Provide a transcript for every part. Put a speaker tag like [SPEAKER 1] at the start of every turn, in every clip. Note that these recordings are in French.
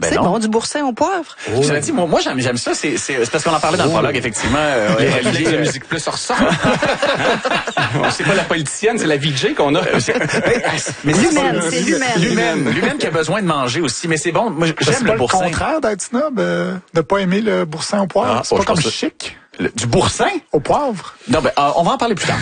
[SPEAKER 1] c'est bon, du boursin au poivre.
[SPEAKER 2] Oh. J'avais dit, moi j'aime ça. C'est parce qu'on en parlait dans le prologue, effectivement.
[SPEAKER 3] Olivier, la musique plus ressort. C'est pas la politicienne, c'est la VJ qu'on a.
[SPEAKER 2] Mais
[SPEAKER 1] l'humaine, c'est l'humaine.
[SPEAKER 2] L'humaine qui a besoin de manger aussi. Mais c'est bon. Moi, j'aime le boursin.
[SPEAKER 4] C'est le contraire d'être snob, de pas aimer le boursin au poivre. C'est pas comme chic.
[SPEAKER 2] Du boursin?
[SPEAKER 4] Au poivre?
[SPEAKER 2] Non, on va en parler plus tard.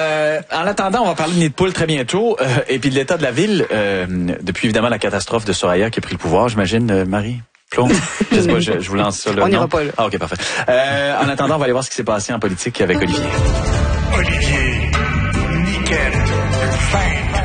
[SPEAKER 2] En attendant, on va parler de nid de poule très bientôt. Et puis de l'état de la ville, depuis évidemment la catastrophe de Soraya qui a pris le pouvoir, j'imagine, Marie? Plomb. Je sais pas, je vous lance ça là.
[SPEAKER 1] On n'ira pas là.
[SPEAKER 2] Ah, ok, parfait. En attendant, on va aller voir ce qui s'est passé en politique avec Olivier.
[SPEAKER 5] Olivier, Niquette, 5,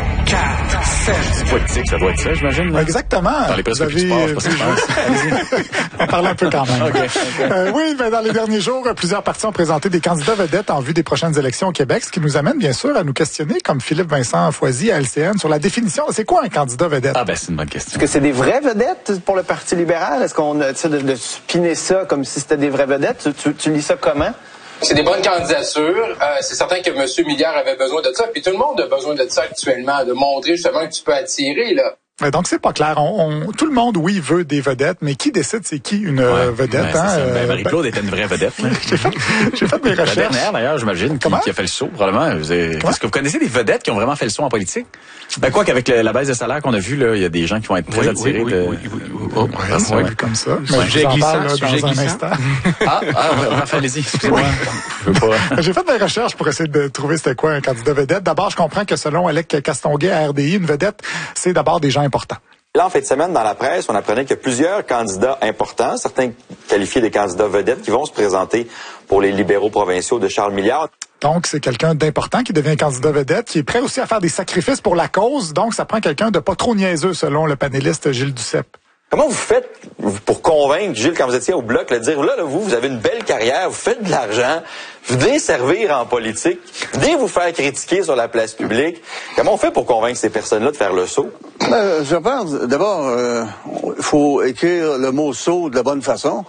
[SPEAKER 5] 4, 7.
[SPEAKER 2] C'est politique, ça doit être ça, j'imagine.
[SPEAKER 4] Exactement.
[SPEAKER 2] Dans les presque plus sport, c'est pas ça que je pense.
[SPEAKER 4] On parle un peu quand même.
[SPEAKER 2] Okay.
[SPEAKER 4] Oui, dans les derniers jours, plusieurs partis ont présenté des candidats vedettes en vue des prochaines élections au Québec, ce qui nous amène bien sûr à nous questionner, comme Philippe Vincent Foisy à LCN, sur la définition. C'est quoi un candidat vedette?
[SPEAKER 2] Ah ben c'est une bonne question.
[SPEAKER 6] Est-ce que c'est des vraies vedettes pour le Parti libéral? Est-ce qu'on a de spinner ça comme si c'était des vraies vedettes? Tu lis ça comment?
[SPEAKER 7] C'est des bonnes candidatures. C'est certain que M. Milliard avait besoin de ça. Puis tout le monde a besoin de ça actuellement, de montrer justement que tu peux attirer, là.
[SPEAKER 4] Donc, c'est pas clair. Tout le monde, oui, veut des vedettes, mais qui décide c'est qui une vedette?
[SPEAKER 2] Marie-Claude était une vraie vedette.
[SPEAKER 4] J'ai fait mes recherches.
[SPEAKER 2] La dernière, d'ailleurs, j'imagine, qui a fait le saut, probablement. Est-ce que vous connaissez des vedettes qui ont vraiment fait le saut en politique? Ben, quoi qu'avec la baisse de salaire qu'on a vue, là, il y a des gens qui vont être très attirés
[SPEAKER 4] Oui, vu comme ça.
[SPEAKER 3] Sujet glissant, sujet glissant.
[SPEAKER 2] Allez-y, excusez-moi.
[SPEAKER 4] J'ai fait mes recherches pour essayer de trouver c'était quoi un candidat vedette. D'abord, je comprends que selon Alec Castonguay à RDI, une vedette, c'est d'abord des gens importants.
[SPEAKER 8] Là, en fin de semaine, dans la presse, on apprenait qu'il y a plusieurs candidats importants, certains qualifiés des candidats vedettes, qui vont se présenter pour les libéraux provinciaux de Charles Milliard.
[SPEAKER 4] Donc, c'est quelqu'un d'important qui devient candidat vedette, qui est prêt aussi à faire des sacrifices pour la cause. Donc, ça prend quelqu'un de pas trop niaiseux, selon le panéliste Gilles Duceppe.
[SPEAKER 8] Comment vous faites pour convaincre, Gilles, quand vous étiez au Bloc, de dire, là, vous avez une belle carrière, vous faites de l'argent, vous venez servir en politique, venez vous faire critiquer sur la place publique. Comment on fait pour convaincre ces personnes-là de faire le saut?
[SPEAKER 9] Je pense, d'abord, il faut écrire le mot « saut » de la bonne façon.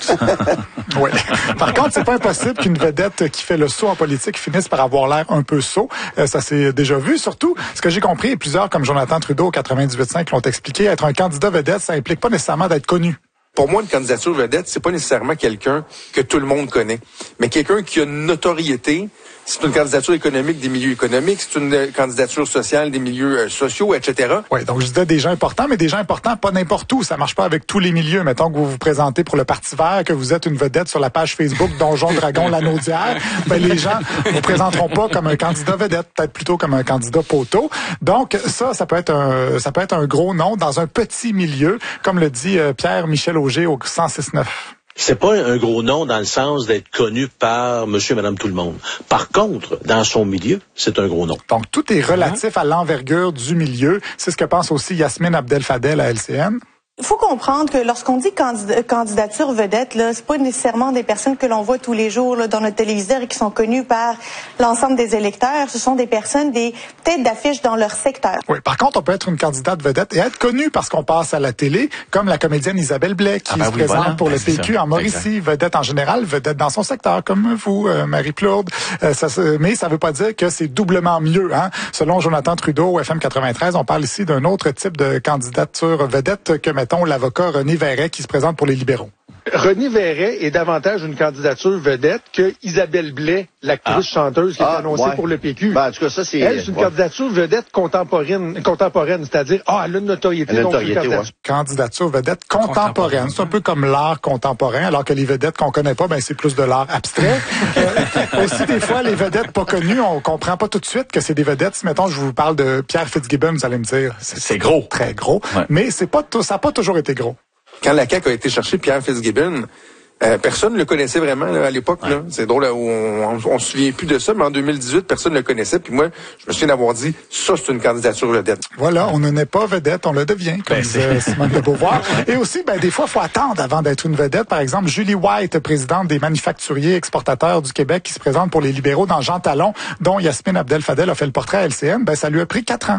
[SPEAKER 4] Oui. Par contre, c'est pas impossible qu'une vedette qui fait le saut en politique finisse par avoir l'air un peu sot. Ça s'est déjà vu. Surtout, ce que j'ai compris, et plusieurs, comme Jonathan Trudeau au 98.5 l'ont expliqué, être un candidat vedette, ça implique pas nécessairement d'être connu.
[SPEAKER 10] Pour moi, une candidature vedette, c'est pas nécessairement quelqu'un que tout le monde connaît, mais quelqu'un qui a une notoriété. C'est une candidature économique des milieux économiques, c'est une candidature sociale des milieux sociaux, etc.
[SPEAKER 4] Oui, donc je disais des gens importants, mais des gens importants pas n'importe où. Ça marche pas avec tous les milieux. Mettons que vous vous présentez pour le Parti vert, que vous êtes une vedette sur la page Facebook Donjon Dragon Lanaudière, ben les gens vous présenteront pas comme un candidat vedette, peut-être plutôt comme un candidat poteau. Donc ça peut être un gros nom dans un petit milieu, comme le dit Pierre-Michel Auger au 106.9.
[SPEAKER 11] C'est pas un gros nom dans le sens d'être connu par monsieur et madame tout le monde. Par contre, dans son milieu, c'est un gros nom.
[SPEAKER 4] Donc, tout est relatif à l'envergure du milieu. C'est ce que pense aussi Yasmine Abdel-Fadel à LCN.
[SPEAKER 12] Il faut comprendre que lorsqu'on dit candidature vedette, là, c'est pas nécessairement des personnes que l'on voit tous les jours là, dans notre téléviseur et qui sont connues par l'ensemble des électeurs. Ce sont des personnes, des têtes d'affiche dans leur secteur.
[SPEAKER 4] Oui, par contre, on peut être une candidate vedette et être connue parce qu'on passe à la télé, comme la comédienne Isabelle Blais, qui se présente pour le PQ en Mauricie. Vedette en général, vedette dans son secteur, comme vous, Marie-Claude. Mais ça veut pas dire que c'est doublement mieux. Hein? Selon Jonathan Trudeau au FM 93, on parle ici d'un autre type de candidature vedette que, mettons, l'avocat René Verret qui se présente pour les libéraux.
[SPEAKER 13] René Verret est davantage une candidature vedette que Isabelle Blais, l'actrice chanteuse qui est annoncée pour le PQ.
[SPEAKER 9] Ben, en tout cas, ça, c'est...
[SPEAKER 13] Elle, c'est une candidature vedette contemporaine, c'est-à-dire, elle a une notoriété.
[SPEAKER 4] Candidature vedette contemporaine. C'est un peu comme l'art contemporain, alors que les vedettes qu'on connaît pas, ben, c'est plus de l'art abstrait. Aussi, des fois, les vedettes pas connues, on comprend pas tout de suite que c'est des vedettes. Si, mettons, je vous parle de Pierre Fitzgibbon, vous allez me dire,
[SPEAKER 2] c'est gros.
[SPEAKER 4] Très gros. Ouais. Mais ça n'a pas toujours été gros.
[SPEAKER 10] Quand la CAQ a été chercher Pierre Fitzgibbon, personne ne le connaissait vraiment là, à l'époque. Ouais. Là. C'est drôle, on se souvient plus de ça, mais en 2018, personne ne le connaissait. Puis moi, je me souviens d'avoir dit, ça, c'est une candidature vedette.
[SPEAKER 4] Voilà, on ne naît pas vedette, on le devient, comme disait Simone de Beauvoir. Et aussi, des fois, il faut attendre avant d'être une vedette. Par exemple, Julie White, présidente des manufacturiers exportateurs du Québec, qui se présente pour les libéraux dans Jean Talon, dont Yasmine Abdel-Fadel a fait le portrait à LCN, ça lui a pris 4 ans.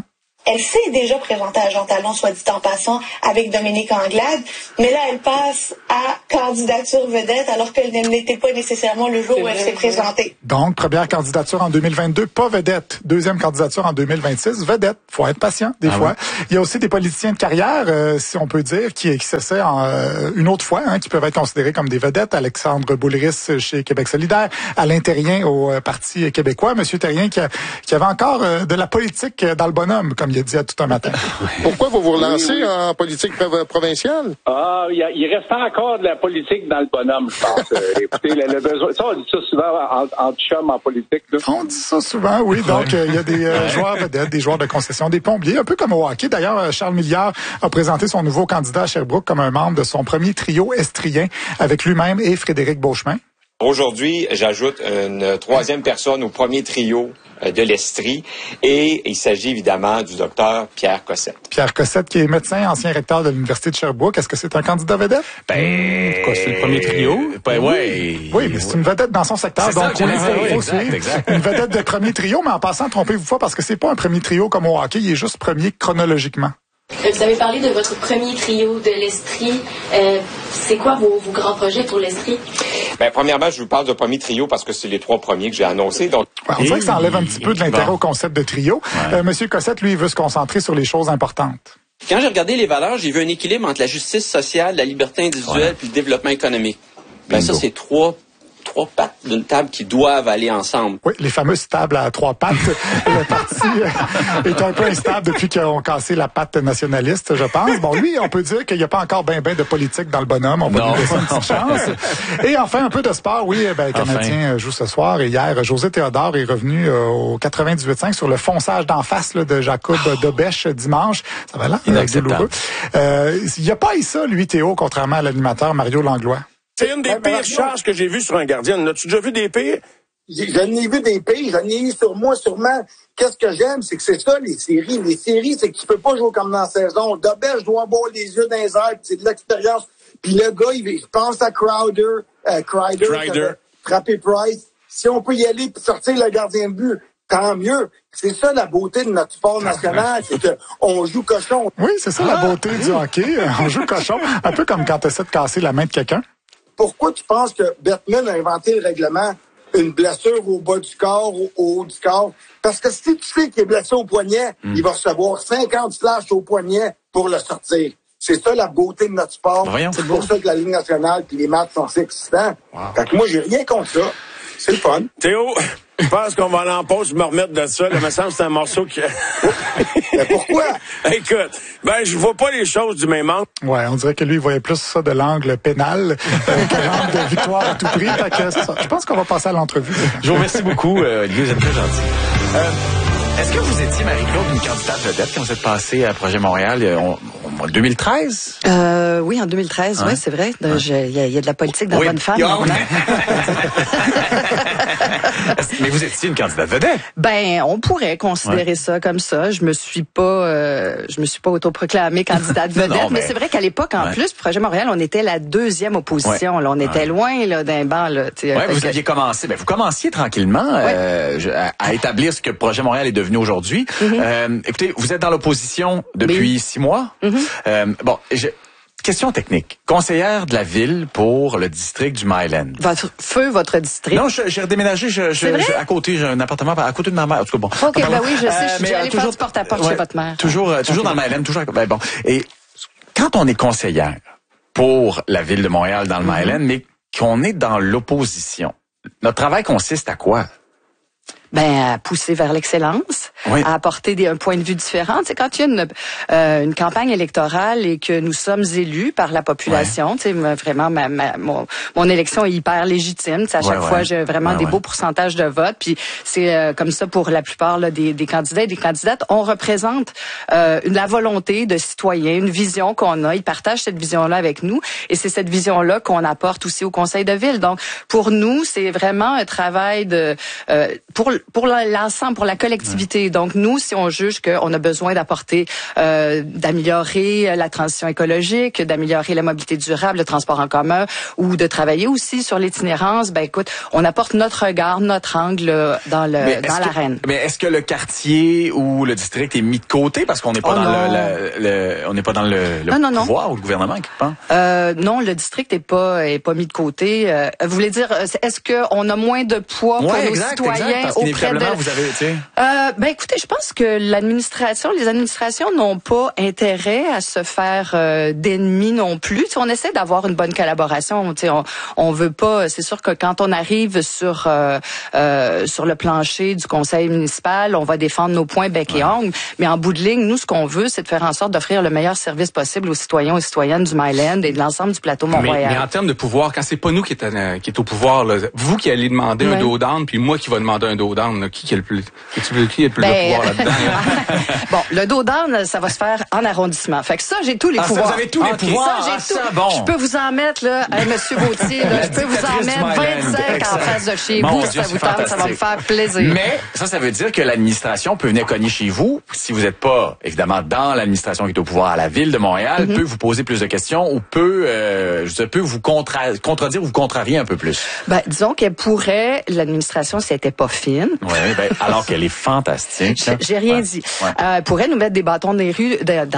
[SPEAKER 12] Elle s'est déjà présentée à Jean Talon, soit dit en passant, avec Dominique Anglade, mais là, elle passe à candidature vedette alors qu'elle n'était pas nécessairement le jour où elle s'est présentée.
[SPEAKER 4] Donc, première candidature en 2022, pas vedette. Deuxième candidature en 2026, vedette. Faut être patient, des fois. Oui. Il y a aussi des politiciens de carrière, si on peut dire, qui s'essaient une autre fois, qui peuvent être considérés comme des vedettes. Alexandre Boulris chez Québec solidaire, Alain Terrien au Parti québécois. Monsieur Terrien qui avait encore de la politique dans le bonhomme, comme il a dit à tout un matin.
[SPEAKER 14] Pourquoi vous relancez en politique provinciale?
[SPEAKER 15] Il reste encore de la politique dans le bonhomme, je pense. Écoutez, le besoin... Ça, on dit ça souvent en chum en politique. Là.
[SPEAKER 4] On dit ça souvent, oui. Donc, il y a des joueurs vedettes, des joueurs de concession, des plombiers, un peu comme au hockey. D'ailleurs, Charles Milliard a présenté son nouveau candidat à Sherbrooke comme un membre de son premier trio estrien avec lui-même et Frédéric Beauchemin.
[SPEAKER 16] Aujourd'hui, j'ajoute une troisième personne au premier trio de l'Estrie et il s'agit évidemment du docteur Pierre Cossette.
[SPEAKER 4] Pierre Cossette qui est médecin, ancien recteur de l'Université de Sherbrooke. Est-ce que c'est un candidat vedette?
[SPEAKER 2] C'est le premier trio? Oui,
[SPEAKER 4] mais c'est une vedette dans son secteur. Donc, exact. Une vedette de premier trio, mais en passant, trompez-vous pas parce que c'est pas un premier trio comme au hockey, il est juste premier chronologiquement.
[SPEAKER 17] Vous avez parlé de votre premier trio de l'Estrie. C'est quoi vos grands projets pour l'Estrie?
[SPEAKER 16] Premièrement, je vous parle de premier trio parce que c'est les 3 premiers que j'ai annoncés. Donc...
[SPEAKER 4] on dirait que ça enlève un petit peu de l'intérêt au concept de trio. Monsieur Cossette, lui, il veut se concentrer sur les choses importantes.
[SPEAKER 18] Quand j'ai regardé les valeurs, j'ai vu un équilibre entre la justice sociale, la liberté individuelle puis le développement économique. Ça, c'est trois pattes d'une table qui doivent aller ensemble.
[SPEAKER 4] Oui, les fameuses tables à 3 pattes. Le parti est un peu instable depuis qu'ils ont cassé la patte nationaliste, je pense. Bon, lui, on peut dire qu'il n'y a pas encore ben de politique dans le bonhomme. On va lui laisser une petite chance. Et enfin, un peu de sport. Oui, le Canadien joue ce soir. Et hier, José Théodore est revenu au 98.5 sur le fonçage d'en face de Jacob Dobèche dimanche. Ça va là, douloureux. Il n'y a pas eu ça, lui, Théo, contrairement à l'animateur Mario Langlois.
[SPEAKER 14] C'est une des pires charges que j'ai vues sur un gardien. As-tu déjà vu des pires?
[SPEAKER 19] J'en ai vu des pires, j'en ai eu sur moi sûrement. Qu'est-ce que j'aime, c'est que c'est ça, les séries. Les séries, c'est qu'il peut pas jouer comme dans la saison. Dobèche doit avoir les yeux dans les airs, c'est de l'expérience. Puis le gars, il pense à Crider. Frappé Price. Si on peut y aller et sortir le gardien de but, tant mieux. C'est ça la beauté de notre sport national, c'est qu'on joue cochon.
[SPEAKER 4] Oui, c'est ça la beauté du hockey. On joue cochon. Un peu comme quand tu essaies de casser la main de quelqu'un.
[SPEAKER 19] Pourquoi tu penses que Bettman a inventé le règlement une blessure au bas du corps, au haut du corps? Parce que si tu sais qu'il est blessé au poignet, il va recevoir 50 flashs au poignet pour le sortir. C'est ça la beauté de notre sport. C'est pour ça que la Ligue nationale et les matchs sont si excitants. Fait que moi, j'ai rien contre ça. C'est le fun.
[SPEAKER 14] Théo, je pense qu'on va aller en pause me remettre de ça. Il me semble que c'est un morceau qui...
[SPEAKER 19] Mais pourquoi?
[SPEAKER 14] Écoute, je vois pas les choses du même angle.
[SPEAKER 4] Ouais, on dirait que lui, il voyait plus ça de l'angle pénal que l'angle de victoire à tout prix. Je pense qu'on va passer à l'entrevue.
[SPEAKER 2] Je vous remercie beaucoup, Olivier, vous êtes très gentil. Est-ce que vous étiez, Marie-Claude, une candidate vedette quand vous êtes passée à Projet Montréal en 2013?
[SPEAKER 1] Oui, en 2013, oui, c'est vrai. Il y a de la politique dans Bonne Femme.
[SPEAKER 2] Mais vous étiez une candidate vedette?
[SPEAKER 1] On pourrait considérer ça comme ça. Je me suis pas autoproclamée candidate vedette, mais c'est vrai qu'à l'époque, en plus, Projet Montréal, on était la deuxième opposition. Là, on était loin d'un banc.
[SPEAKER 2] Vous aviez commencé. Vous commenciez tranquillement à établir ce que Projet Montréal est devenu aujourd'hui. Écoutez, vous êtes dans l'opposition depuis 6 mois. Question technique. Conseillère de la ville pour le district du Myland.
[SPEAKER 1] Votre district?
[SPEAKER 2] Non, j'ai redéménagé. À côté, j'ai un appartement à côté de ma mère. En tout cas, bon.
[SPEAKER 1] OK, oui, je sais. Je suis allée faire du porte-à-porte chez votre mère.
[SPEAKER 2] Toujours dans le Myland. Toujours. Bon. Et quand on est conseillère pour la ville de Montréal dans le Myland, mais qu'on est dans l'opposition, notre travail consiste à quoi?
[SPEAKER 1] À pousser vers l'excellence, à apporter un point de vue différent. C'est quand il y a une campagne électorale et que nous sommes élus par la population, vraiment mon élection est hyper légitime. À chaque fois, j'ai vraiment des beaux pourcentages de vote. Puis c'est comme ça pour la plupart des candidats et des candidates. On représente la volonté de citoyens, une vision qu'on a. Ils partagent cette vision-là avec nous et c'est cette vision-là qu'on apporte aussi au conseil de ville. Donc, pour nous, c'est vraiment un travail pour pour l'ensemble, pour la collectivité. Donc, nous, si on juge qu'on a besoin d'apporter, d'améliorer la transition écologique, d'améliorer la mobilité durable, le transport en commun, ou de travailler aussi sur l'itinérance, ben écoute, on apporte notre regard, notre angle dans l'arène.
[SPEAKER 2] Mais est-ce que le quartier ou le district est mis de côté parce qu'on n'est pas on n'est pas dans le pouvoir ou le gouvernement quelque part?
[SPEAKER 1] Non, le district est pas mis de côté. Vous voulez dire, est-ce qu'on a moins de poids pour nos citoyens auprès de...
[SPEAKER 2] Vous avez,
[SPEAKER 1] ben écoutez, je pense que les administrations n'ont pas intérêt à se faire d'ennemis non plus. T'sais, on essaie d'avoir une bonne collaboration. On veut pas. C'est sûr que quand on arrive sur le plancher du conseil municipal, on va défendre nos points bec et ongles. Mais en bout de ligne, nous, ce qu'on veut, c'est de faire en sorte d'offrir le meilleur service possible aux citoyens et aux citoyennes du Myland et de l'ensemble du plateau Mont-Royal.
[SPEAKER 3] Mais en termes de pouvoir, quand c'est pas nous qui est au pouvoir, là, vous qui allez demander un dos down, puis moi qui va demander un dos down, qui a le plus de pouvoir là-dedans?
[SPEAKER 1] Bon, le dos down, ça va se faire en arrondissement. Fait que ça, j'ai tous les pouvoirs.
[SPEAKER 2] Vous avez tous les pouvoirs. Bon.
[SPEAKER 1] Je peux vous en mettre, là, Monsieur Gauthier, là, je peux vous en mettre 25 en face de chez vous, si ça vous tente, ça va me faire plaisir.
[SPEAKER 2] Mais ça veut dire que l'administration peut venir cogner chez vous, si vous n'êtes pas, évidemment, dans l'administration qui est au pouvoir à la Ville de Montréal, peut vous poser plus de questions ou peut vous contredire ou vous contrarier un peu plus.
[SPEAKER 1] Ben, disons qu'elle pourrait, l'administration, si elle était pas fine.
[SPEAKER 2] Oui, alors qu'elle est fantastique.
[SPEAKER 1] J'ai rien dit. Elle pourrait nous mettre des bâtons dans les rues,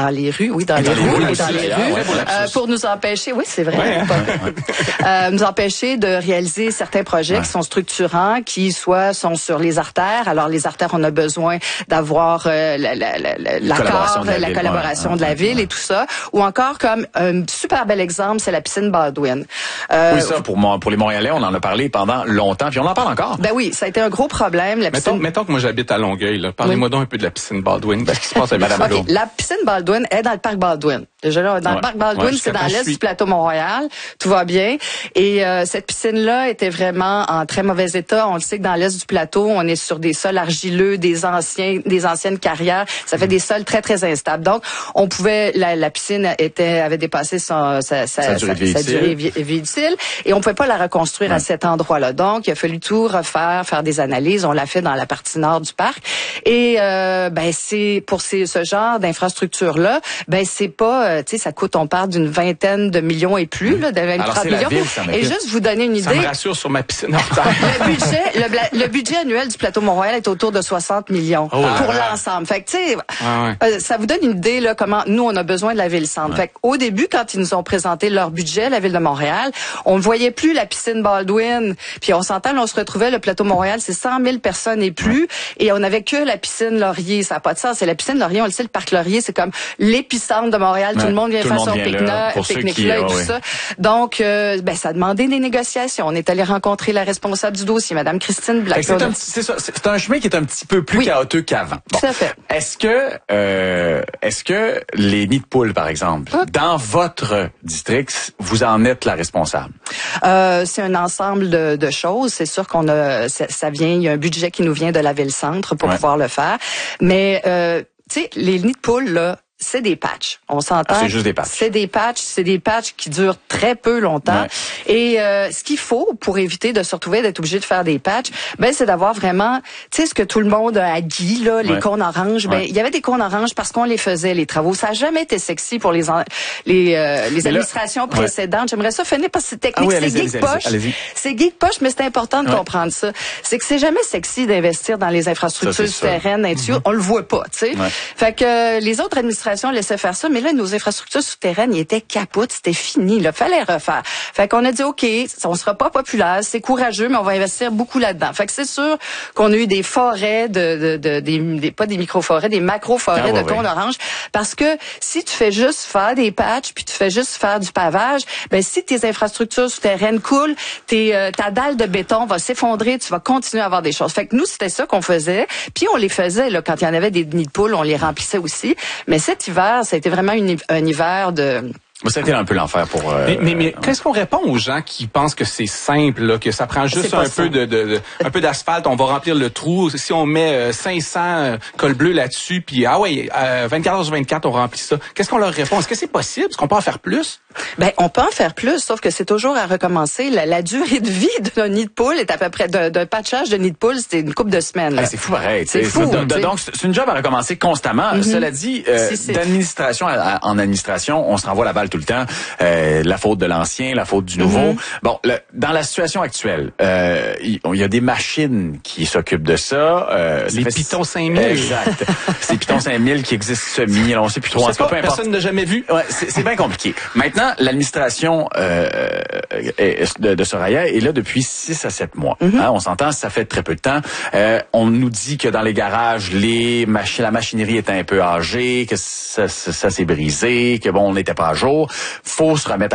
[SPEAKER 1] pour nous empêcher, oui, c'est vrai, nous empêcher de réaliser certains projets qui sont structurants, qui soit sont sur les artères. Alors, les artères, on a besoin d'avoir la collaboration de la ville et tout ça. Ou encore, comme un super bel exemple, c'est la piscine Baldwin.
[SPEAKER 2] Oui, ça, pour les Montréalais, on en a parlé pendant longtemps, puis on en parle encore.
[SPEAKER 1] Ben oui, ça a été un gros problème.
[SPEAKER 3] Mettons que moi, j'habite à Longueuil, là. Parlez-moi donc un peu de la piscine Baldwin. Qu'est-ce qui se passe avec Madame Baldwin?
[SPEAKER 1] La piscine Baldwin est dans le parc Baldwin. Déjà là, dans le parc Baldwin, c'est dans l'est du plateau Mont-Royal. Tout va bien. Et cette piscine-là était vraiment en très mauvais état. On le sait que dans l'est du plateau, on est sur des sols argileux, des anciennes carrières. Ça fait des sols très, très instables. Donc, on pouvait, la piscine avait dépassé sa durée vie utile. Et on pouvait pas la reconstruire à cet endroit-là. Donc, il a fallu tout refaire, faire des analyses. On l'a fait dans la partie nord du parc. Et, c'est, pour ce genre d'infrastructure-là, c'est pas, ça coûte, on parle d'une vingtaine de millions et plus, là, de 30 millions. Et juste vous donner une idée. Ça
[SPEAKER 3] me rassure sur ma piscine.
[SPEAKER 1] le budget annuel du plateau Mont-Royal est autour de 60 millions pour l'ensemble. Fait que, tu sais, ça vous donne une idée, là, comment nous, on a besoin de la ville-centre. Fait qu'au début, quand ils nous ont présenté leur budget, la ville de Montréal, on ne voyait plus la piscine Baldwin. Puis on s'entend, là, on se retrouvait, le plateau Montréal, c'est 100 000 personnes et plus. Et on n'avait que la piscine Laurier. Ça n'a pas de sens. C'est la piscine Laurier, on le sait, le parc Laurier, c'est comme l'épicentre de Montréal. Tout le monde vient faire son pique-nique-là et tout ça. Donc, ça a demandé des négociations. On est allé rencontrer la responsable du dossier, Mme Christine Black.
[SPEAKER 2] C'est un chemin qui est un petit peu plus chaotique qu'avant.
[SPEAKER 1] Bon. Tout à fait.
[SPEAKER 2] Est-ce que les nids de poules, par exemple, dans votre district, vous en êtes la responsable?
[SPEAKER 1] C'est un ensemble de choses. C'est sûr qu'on a, ça vient, il y a un budget qui nous vient de la ville-centre pour pouvoir le faire. Mais, tu sais, les nids de poules, là, c'est des patchs. On s'entend.
[SPEAKER 2] C'est juste des patchs.
[SPEAKER 1] C'est des patchs qui durent très peu longtemps. Et ce qu'il faut pour éviter de se retrouver d'être obligé de faire des patchs, c'est d'avoir vraiment, tu sais, ce que tout le monde a acquis, là, les cônes oranges. Il y avait des cônes oranges parce qu'on les faisait, les travaux. Ça a jamais été sexy pour les administrations précédentes. J'aimerais ça finir parce que c'est technique. C'est geek-poche. C'est geek-poche, mais c'est important de comprendre ça. C'est que c'est jamais sexy d'investir dans les infrastructures souterraines. On le voit pas, tu sais. Fait que les autres administrations laissait faire ça, mais là, nos infrastructures souterraines, ils étaient capotes, c'était fini, là, fallait refaire. Fait qu'on a dit, OK, on sera pas populaire, c'est courageux, mais on va investir beaucoup là-dedans. Fait que c'est sûr qu'on a eu des forêts pas des micro-forêts, des macro-forêts de cônes oranges, parce que si tu fais juste faire des patchs, puis tu fais juste faire du pavage, si tes infrastructures souterraines coulent, ta dalle de béton va s'effondrer, tu vas continuer à avoir des choses. Fait que nous, c'était ça qu'on faisait, puis on les faisait, là, quand il y en avait des nids de poules, on les remplissait aussi, mais cet hiver, ça a été vraiment un hiver de...
[SPEAKER 2] Ça a été un peu l'enfer pour...
[SPEAKER 3] Mais qu'est-ce qu'on répond aux gens qui pensent que c'est simple, là, que ça prend juste un peu d'asphalte, on va remplir le trou. Si on met 500 cols bleus là-dessus, puis 24 heures sur 24, on remplit ça. Qu'est-ce qu'on leur répond? Est-ce que c'est possible? Est-ce qu'on peut en faire plus?
[SPEAKER 1] Ben, on peut en faire plus, sauf que c'est toujours à recommencer. La durée de vie d'un nid de poule est à peu près d'un patchage de nid de poule, c'est une couple de semaines.
[SPEAKER 2] C'est fou pareil.
[SPEAKER 1] C'est fou.
[SPEAKER 2] Donc c'est une job à recommencer constamment. Cela dit, d'administration en administration, on se renvoie la balle tout le temps. La faute de l'ancien, la faute du nouveau. Bon, dans la situation actuelle, il y a des machines qui s'occupent de ça.
[SPEAKER 3] Les Python 5000.
[SPEAKER 2] Exact. C'est Python 5000 qui existent semi. Alors on sait plus trop.
[SPEAKER 3] Personne n'a jamais vu.
[SPEAKER 2] Ouais, c'est bien compliqué. Maintenant, l'administration de Soraya est là depuis 6 à 7 mois. On s'entend, ça fait très peu de temps. On nous dit que dans les garages, la machinerie est un peu âgée, que ça s'est brisé, que bon, on n'était pas à jour. Faut se remettre